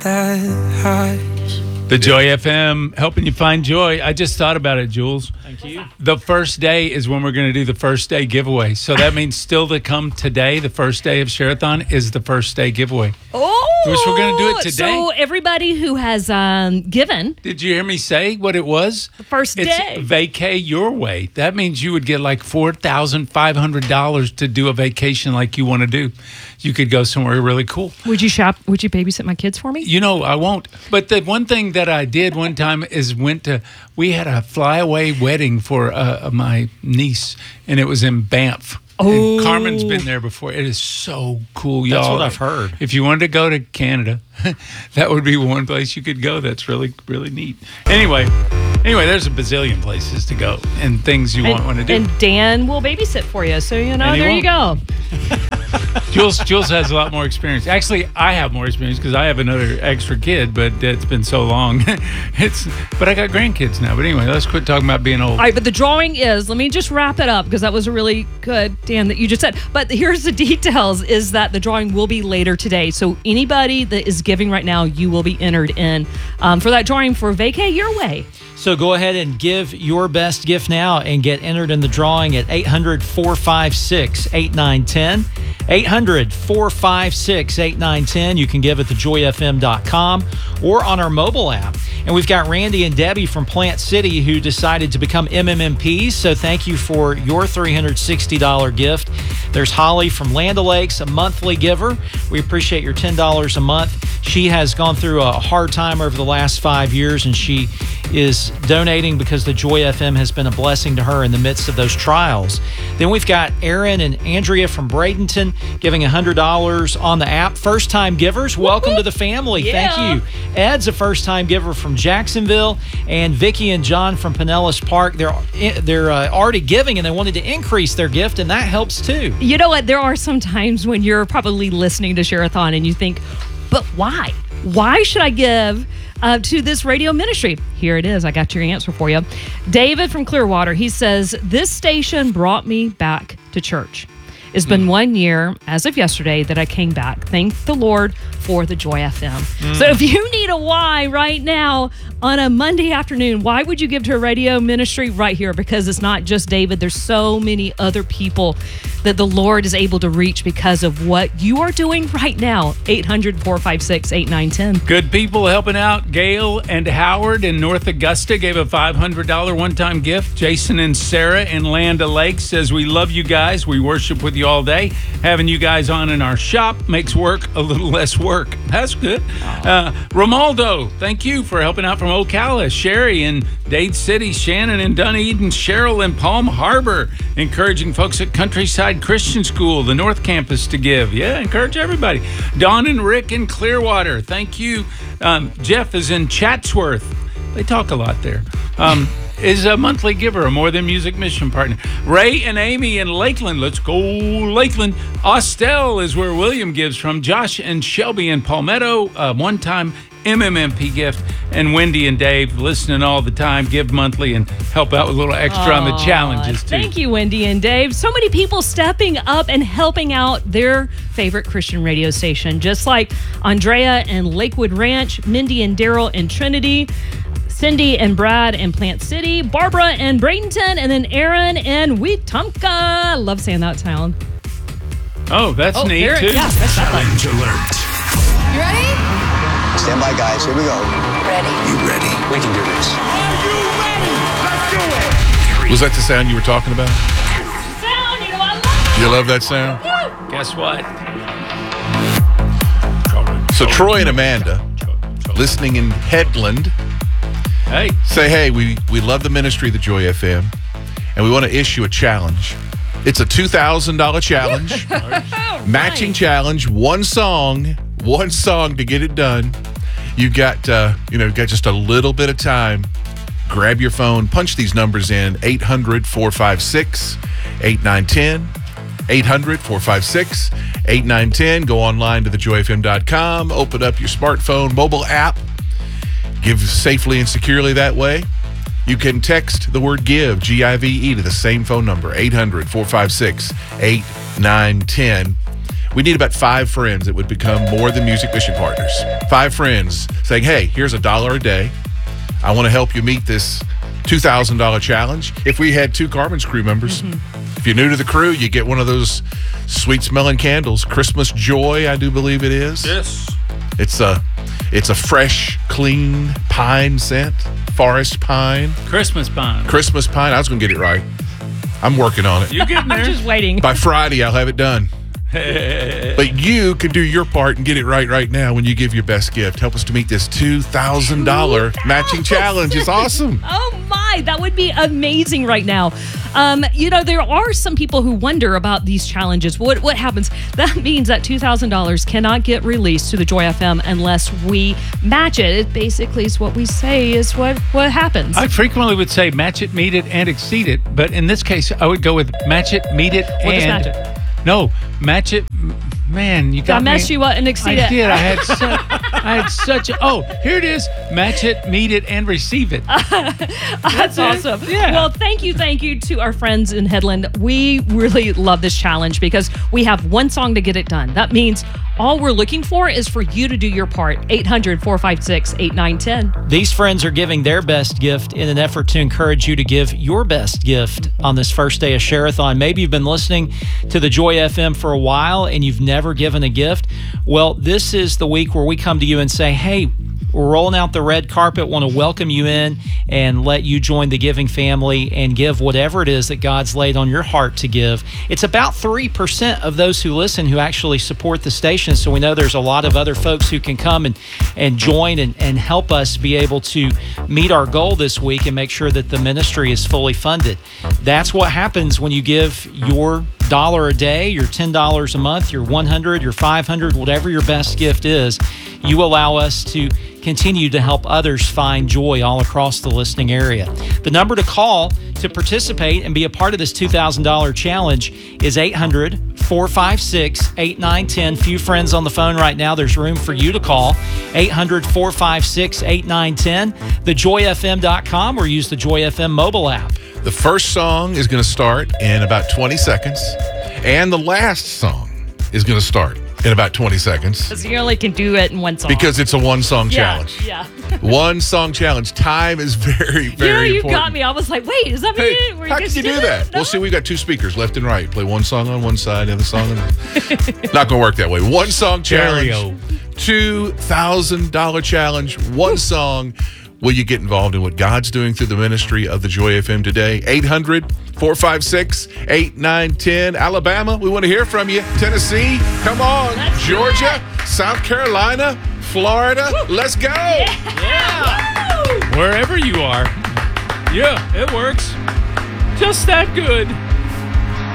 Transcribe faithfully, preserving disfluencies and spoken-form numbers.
that high. The Joy F M, helping you find joy. I just thought about it, Jules. Thank you. The first day is when we're going to do the first day giveaway. So that means still to come today, the first day of Share-a-thon, is the first day giveaway. Oh! Which we're going to do it today. So everybody who has um, given. Did you hear me say what it was? The first it's day. It's Vacay Your Way. That means you would get like four thousand five hundred dollars to do a vacation like you want to do. You could go somewhere really cool. Would you shop? Would you babysit my kids for me? You know, I won't. But the one thing that I did one time is went to, we had a flyaway wedding for uh, my niece, and it was in Banff. Oh. And Carmen's been there before. It is so cool, y'all. That's what I've heard. If you wanted to go to Canada, that would be one place you could go. That's really, really neat. Anyway, anyway, there's a bazillion places to go and things you and, want, want to do. And Dan will babysit for you, so you know, there won't. you go. Jules Jules has a lot more experience. Actually, I have more experience because I have another extra kid, but it's been so long. it's but I got grandkids now. But anyway, let's quit talking about being old. All right, but the drawing is, let me just wrap it up because that was a really good, Dan, that you just said. But here's the details, is that the drawing will be later today. So anybody that is giving right now, you will be entered in um, for that drawing for Vacay Your Way. So go ahead and give your best gift now and get entered in the drawing at eight hundred, four five six, eight nine one zero. eight hundred, four five six, eight nine one zero. You can give at the joy f m dot com or on our mobile app. And we've got Randy and Debbie from Plant City who decided to become M M M Ps. So thank you for your three hundred sixty dollars gift. There's Holly from Land O'Lakes, a monthly giver. We appreciate your ten dollars a month. She has gone through a hard time over the last five years, and she is donating because the Joy F M has been a blessing to her in the midst of those trials. Then we've got Aaron and Andrea from Bradenton giving one hundred dollars on the app. First-time givers, welcome to the family. Yeah. Thank you. Ed's a first-time giver from Jacksonville, and Vicky and John from Pinellas Park. They're they're uh, already giving, and they wanted to increase their gift, and that helps too. You know what? There are some times when you're probably listening to Share-a-thon and you think, but why? Why should I give uh, to this radio ministry? Here it is. I got your answer for you. David from Clearwater, he says, this station brought me back to church. It's been mm. one year, as of yesterday, that I came back. Thank the Lord for the Joy F M. Mm. So if you need a why right now on a Monday afternoon, why would you give to a radio ministry right here? Because it's not just David. There's so many other people that the Lord is able to reach because of what you are doing right now. eight hundred, four five six, eight nine one zero. Good people helping out. Gail and Howard in North Augusta gave a five hundred dollars one-time gift. Jason and Sarah in Land O'Lakes says, we love you guys. We worship with you all day. Having you guys on in our shop makes work a little less work. That's good. Uh, Romaldo, thank you for helping out from Ocala. Sherry in Dade City. Shannon in Dunedin. Cheryl in Palm Harbor. Encouraging folks at Countryside Christian School, the North Campus, to give. Yeah, encourage everybody. Don and Rick in Clearwater. Thank you. Um, Jeff is in Chatsworth. They talk a lot there. Um, is a monthly giver, a More Than Music mission partner. Ray and Amy in Lakeland. Let's go, Lakeland. Austell is where William gives from. Josh and Shelby in Palmetto, a one-time M M M P gift. And Wendy and Dave listening all the time, give monthly and help out with a little extra Aww, on the challenges, too. Thank you, Wendy and Dave. So many people stepping up and helping out their favorite Christian radio station, just like Andrea and Lakewood Ranch, Mindy and Daryl in Trinity, Cindy and Brad in Plant City, Barbara and Bradenton, and then Aaron and Wetumpka. I love saying that town. Oh, that's oh, neat, there, too. Yeah, that's Challenge alert. You ready? Stand by, guys. Here we go. Ready. You ready? We can do this. Are you ready? Let's do it. Was that the sound you were talking about? sound, you know, I love Do you love that sound? it. Guess what? So Troy and Amanda, listening in Headland, Hey. say, hey, we, we love the ministry of the Joy F M, and we want to issue a challenge. It's a two thousand dollars challenge, matching Nice. challenge, one song, one song to get it done. You got, uh, you know, got just a little bit of time. Grab your phone, punch these numbers in, eight hundred, four five six, eight nine one zero, eight hundred, four five six, eight nine one zero. Go online to the joy f m dot com, open up your smartphone mobile app. Give safely and securely that way. You can text the word GIVE, G I V E, to the same phone number, eight hundred, four five six, eight nine one zero. We need about five friends that would become More Than Music mission partners. Five friends saying, hey, here's a dollar a day. I want to help you meet this two thousand dollars challenge. If we had two Carbons crew members, mm-hmm. if you're new to the crew, you get one of those sweet smelling candles. Christmas Joy, I do believe it is. Yes. It's a, it's a fresh, clean pine scent. Forest pine. Christmas pine. Christmas pine. I was going to get it right. I'm working on it. You getting there? I'm just waiting. By Friday, I'll have it done. But you can do your part and get it right right now when you give your best gift. Help us to meet this two thousand dollars matching challenge. It's awesome. Oh, my. That would be amazing right now. Um, you know, there are some people who wonder about these challenges. What what happens? That means that two thousand dollars cannot get released to the Joy F M unless we match it. It basically is what we say is what, what happens. I frequently would say match it, meet it, and exceed it. But in this case, I would go with match it, meet it, We'll just and... match it. No, match it. Man, you got I me. messed you up and exceed I it. did. I had such, I had such a, oh, here it is. Match it, meet it, and receive it. That's awesome. Yeah. Well, thank you, thank you to our friends in Headland. We really love this challenge because we have one song to get it done. That means all we're looking for is for you to do your part. eight hundred, four five six, eight nine one zero. These friends are giving their best gift in an effort to encourage you to give your best gift on this first day of Share-a-thon. Maybe you've been listening to the Joy F M for a while and you've never given a gift. Well, this is the week where we come to you and say, hey, we're rolling out the red carpet, want to welcome you in and let you join the giving family and give whatever it is that God's laid on your heart to give. It's about three percent of those who listen who actually support the station, so we know there's a lot of other folks who can come and, and join and, and help us be able to meet our goal this week and make sure that the ministry is fully funded. That's what happens when you give your dollar a day, your ten dollars a month, your one hundred, your five hundred, whatever your best gift is. You allow us to continue to help others find joy all across the listening area. The number to call to participate and be a part of this two thousand dollars challenge is eight hundred, four five six, eight nine one zero. Few friends on the phone right now. There's room for you to call. eight hundred, four five six, eight nine one zero. the joy f m dot com or use the Joy F M mobile app. The first song is going to start in about twenty seconds, and the last song is going to start in about twenty seconds. Because you only can do it in one song. Because it's a one-song yeah, challenge. Yeah. One song challenge. Time is very, very you, you important. got me. I was like, wait, is that Hey, me? Were how gonna can you do this? that? No? Well, see, we got two speakers, left and right. Play one song on one side, the other song on the Not going to work that way. One song challenge. Stereo. two thousand dollars challenge. One song. Will you get involved in what God's doing through the ministry of the Joy F M today? eight hundred, four five six, eight nine one zero. Alabama, we want to hear from you. Tennessee, come on. Let's do Georgia, South Carolina, Florida, Woo. let's go. Yeah. Woo. Wherever you are. Yeah, it works. Just that good.